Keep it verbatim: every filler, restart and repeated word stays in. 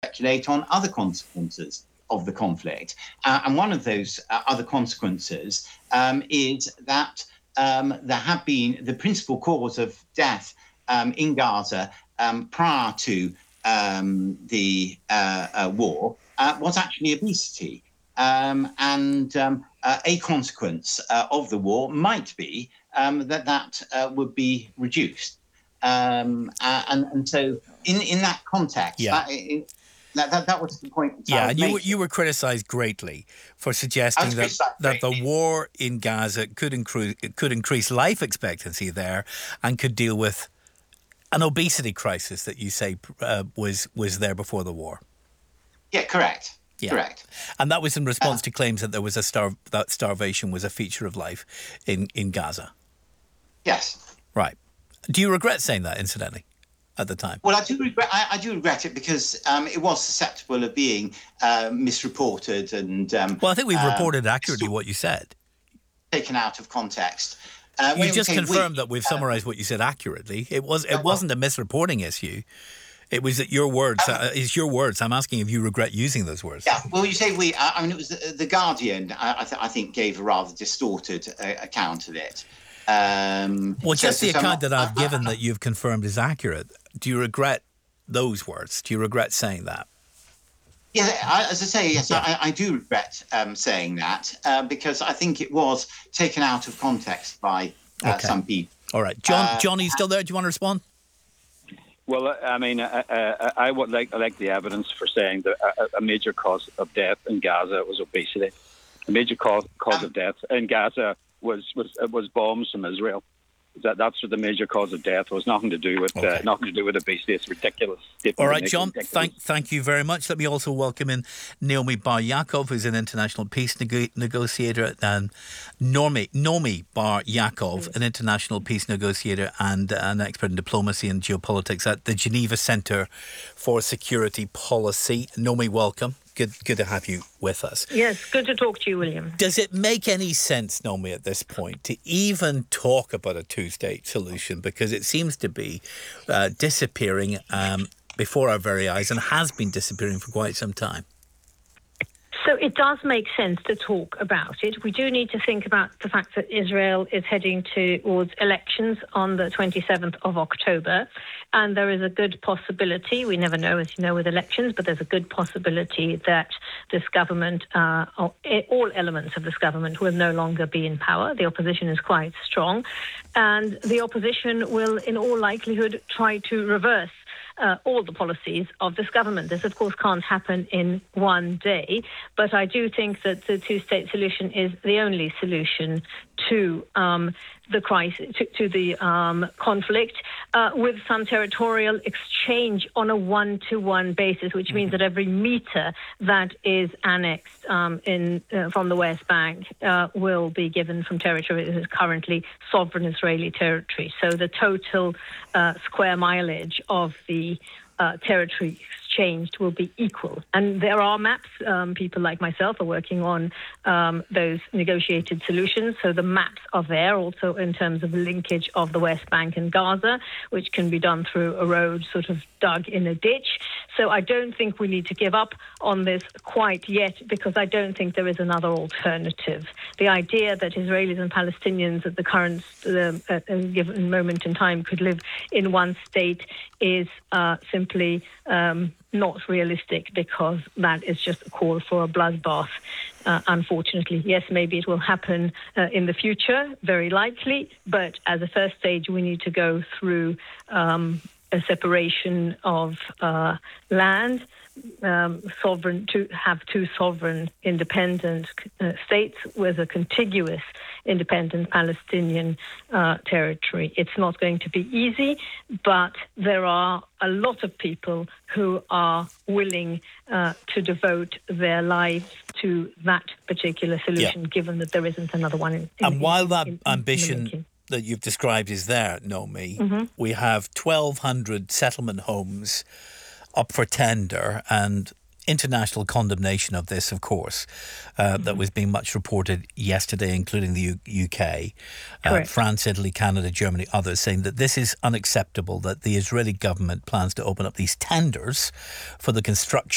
speculate on other consequences of the conflict. Uh, and one of those uh, other consequences um, is that um, there have been the principal cause of death um, in Gaza um, prior to um, the uh, uh, war uh, was actually obesity. Um, and um, uh, a consequence uh, of the war might be um, that that uh, would be reduced. Um, uh, and, and so in, in that context, Yeah. that, in, that, that that was the point. Yeah, and you were, you were criticised greatly for suggesting that, that the war in Gaza could increase, could increase life expectancy there and could deal with an obesity crisis that you say uh, was was there before the war. Yeah, correct. Yeah. Correct. And that was in response uh, to claims that there was a star that starvation was a feature of life in, in Gaza. Yes. Right. Do you regret saying that, incidentally, at the time? Well, I do regret. I, I do regret it because um, it was susceptible of being uh, misreported and. Um, well, I think we've um, reported accurately what you said. Taken out of context. Uh, you just confirmed we, that we've uh, summarised what you said accurately. It was. It well, wasn't a misreporting issue. It was that your words. Um, uh, it's your words. I'm asking if you regret using those words. Yeah. Well, you say we. I mean, it was the, the Guardian. I, I, th- I think gave a rather distorted uh, account of it. Um, well, so, just so the account not, that I've I, given I, that you've confirmed is accurate. Do you regret those words? Do you regret saying that? Yeah, I, as I say, yes, yeah. I, I do regret um, saying that uh, because I think it was taken out of context by uh, okay. some people. All right, John. Uh, John, are you still there? Do you want to respond? Well, I mean, I, I, I would like I like the evidence for saying that a, a major cause of death in Gaza was obesity. A major cause cause um, of death in Gaza was was was bombs from Israel. That that's the major cause of death. It was nothing to do with okay. uh, nothing to do with obesity. It's ridiculous. All right, John. Ridiculous. Thank thank you very much. Let me also welcome in Naomi Bar Yaakov, who's an international peace neg- negotiator, and Nomi Nomi Bar Yaakov, an international peace negotiator and an expert in diplomacy and geopolitics at the Geneva Centre for Security Policy. Nomi, welcome. Good, good to have you with us. Yes, good to talk to you, William. Does it make any sense, Nomi, at this point, to even talk about a two-state solution? Because it seems to be uh, disappearing um, before our very eyes and has been disappearing for quite some time. So it does make sense to talk about it. We do need to think about the fact that Israel is heading towards elections on the twenty-seventh of October. And there is a good possibility, we never know, as you know, with elections, but there's a good possibility that this government, uh, all elements of this government will no longer be in power. The opposition is quite strong. And the opposition will, in all likelihood, try to reverse Uh, all the policies of this government. This, of course, can't happen in one day, but I do think that the two-state solution is the only solution to um, the crisis, to, to the um, conflict, uh, with some territorial exchange on a one-to-one basis, which means that every meter that is annexed um, in uh, from the West Bank uh, will be given from territory that is currently sovereign Israeli territory. So the total uh, square mileage of the uh, territory exchanged will be equal. And there are maps. Um, people like myself are working on um, those negotiated solutions. So the maps are there also in terms of linkage of the West Bank and Gaza, which can be done through a road sort of dug in a ditch. So I don't think we need to give up on this quite yet, because I don't think there is another alternative. The idea that Israelis and Palestinians at the current uh, at a given moment in time could live in one state is uh, simply um, not realistic, because that is just a call for a bloodbath, uh, unfortunately. Yes, maybe it will happen uh, in the future, very likely, but as a first stage we need to go through um, a separation of uh, land, um, sovereign to have two sovereign independent uh, states with a contiguous independent Palestinian uh, territory. It's not going to be easy, but there are a lot of people who are willing uh, to devote their lives to that particular solution, yeah. given that there isn't another one. In, in, and while that in, in, ambition in that you've described is there, Nomi, mm-hmm. we have twelve hundred settlement homes up for tender, and international condemnation of this, of course, uh, mm-hmm. that was being much reported yesterday, including the U- UK, uh, France, Italy, Canada, Germany, others, saying that this is unacceptable, that the Israeli government plans to open up these tenders for the construction